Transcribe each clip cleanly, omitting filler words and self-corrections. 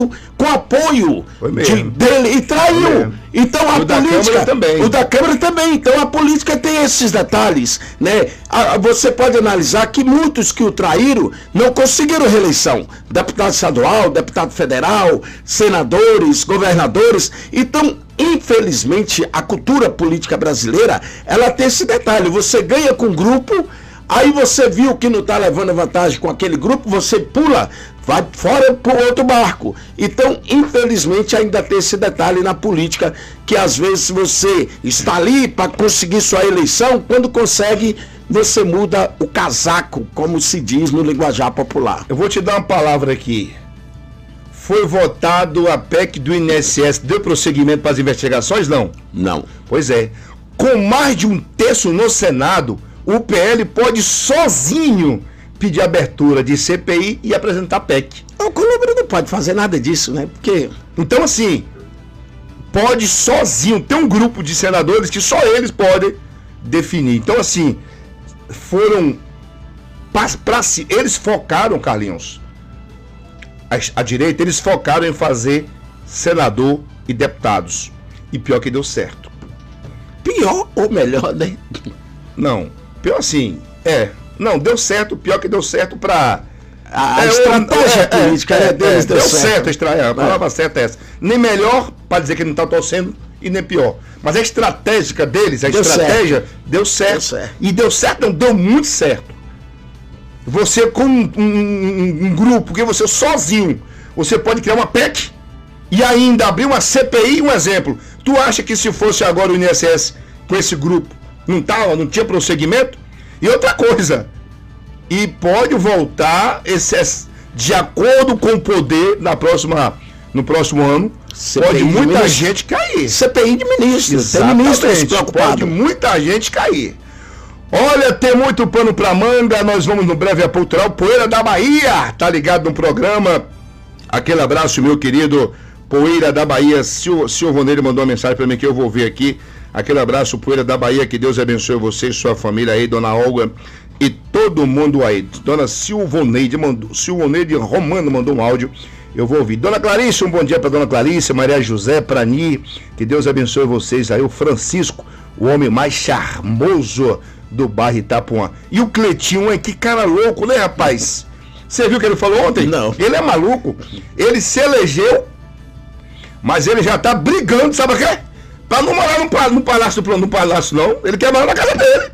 com apoio dele e traiu. Então a política também. O da Câmara também. Então a política tem esses detalhes, né? Você pode analisar que muitos que o traíram não conseguiram reeleição. Deputado estadual, deputado federal, senadores, governadores. Então, infelizmente, a cultura política brasileira, ela tem esse detalhe. Você ganha com um grupo, aí você viu que não está levando vantagem com aquele grupo, você pula, vai fora para o outro barco. Então, infelizmente, ainda tem esse detalhe na política, que às vezes você está ali para conseguir sua eleição, quando consegue, você muda o casaco, como se diz no linguajar popular. Eu vou te dar uma palavra aqui. Foi votado a PEC do INSS, deu prosseguimento para as investigações? Não. Não. Pois é. Com mais de 1/3 no Senado, o PL pode sozinho pedir abertura de CPI e apresentar PEC. O Colombo não pode fazer nada disso, né? Porque... Então, assim, pode sozinho. Tem um grupo de senadores que só eles podem definir. Então, assim, foram... Eles focaram, Carlinhos, a direita, eles focaram em fazer senador e deputados. E pior que deu certo. Pior ou melhor, né? Não, pior assim, não, deu certo, pior que deu certo pra... A estratégia política deles deu certo. A palavra certa é essa. Nem melhor, para dizer que ele não tá torcendo, e nem pior. Mas a estratégica deles, deu certo. E deu certo, não, deu muito certo. Você com um grupo, que você sozinho, você pode criar uma PEC e ainda abrir uma CPI, um exemplo. Tu acha que se fosse agora o INSS com esse grupo, não tinha prosseguimento? E outra coisa, e pode voltar de acordo com o poder no próximo ano, CPI pode muita gente cair. CPI de ministros, tem ministros preocupados. Pode muita gente cair. Olha, tem muito pano pra manga, nós vamos no breve apotural, Poeira da Bahia, tá ligado no programa? Aquele abraço, meu querido Poeira da Bahia, Silvoneiro mandou uma mensagem pra mim que eu vou ver aqui. Aquele abraço, Poeira da Bahia, que Deus abençoe você e sua família aí, dona Olga e todo mundo aí. Dona Silvoneide Romano mandou um áudio, eu vou ouvir. Dona Clarice, um bom dia pra Dona Clarice, Maria José, Prani, que Deus abençoe vocês aí. O Francisco, o homem mais charmoso do bairro Itapuã. E o Cleitinho, que cara louco, né, rapaz? Você viu o que ele falou ontem? Não. Ele é maluco. Ele se elegeu, mas ele já tá brigando, sabe o quê? Pra não morar no palácio, não. Ele quer morar na casa dele.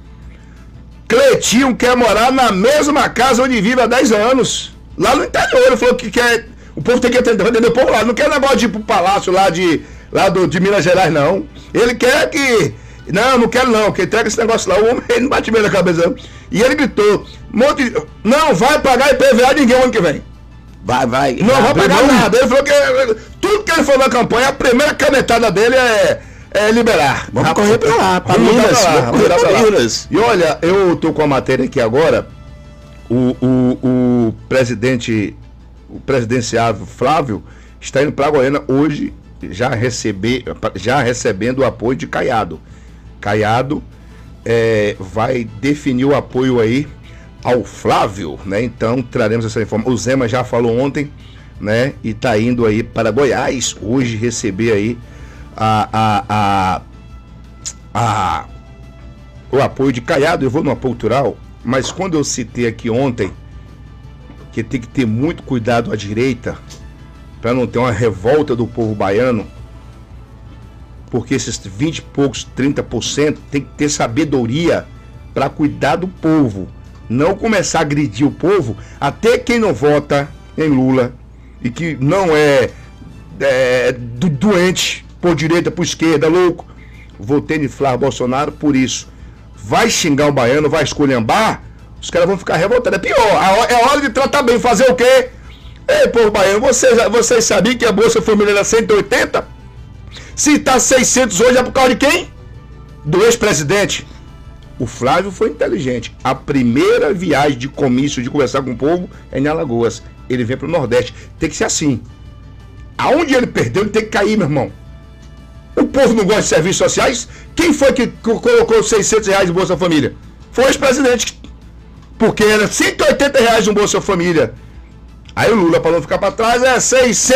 Cleitinho quer morar na mesma casa onde vive há 10 anos. Lá no interior. Ele falou que quer... O povo tem que atender o povo lá. Não quer negócio de ir pro palácio de Minas Gerais, não. Ele quer que... Não quero não, que entrega esse negócio lá, o homem não bate bem na cabeça. E ele gritou, não vai pagar IPVA ninguém o ano que vem. Vai. Não vai pagar nada. Ele falou que tudo que ele falou na campanha, a primeira canetada dele é liberar. Vamos correr pra lá, pra Minas. E olha, eu tô com a matéria aqui agora, o presidenciável Flávio está indo pra Goiânia hoje, já recebendo o apoio de Caiado. Caiado vai definir o apoio aí ao Flávio, né? Então traremos essa informação. O Zema já falou ontem, né? E tá indo aí para Goiás hoje receber aí o apoio de Caiado. Eu vou no apoio cultural, mas quando eu citei aqui ontem que tem que ter muito cuidado à direita para não ter uma revolta do povo baiano, porque esses 20 e poucos, 30% tem que ter sabedoria para cuidar do povo, não começar a agredir o povo, até quem não vota em Lula e que não é doente por direita, por esquerda, louco, votei em Flávio Bolsonaro por isso. Vai xingar o baiano, vai esculhambar, os caras vão ficar revoltados. É pior, é hora de tratar bem, fazer o quê? Ei, povo baiano, vocês sabiam que a Bolsa Família era 180? Se está 600 hoje é por causa de quem? Do ex-presidente. O Flávio foi inteligente. A primeira viagem de comício, de conversar com o povo, é em Alagoas. Ele vem para o Nordeste. Tem que ser assim. Aonde ele perdeu, ele tem que cair, meu irmão. O povo não gosta de serviços sociais? Quem foi que colocou 600 reais no Bolsa Família? Foi o ex-presidente. Porque era 180 reais no Bolsa Família. Aí o Lula, para não ficar para trás, é 600